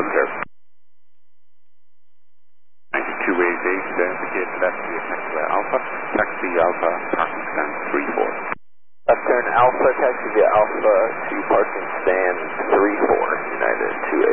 Observe. 9288, indicate left via taxi Alpha, taxi Alpha, parking stand 34. Left turn Alpha, taxi via Alpha to parking stand 34, United 288.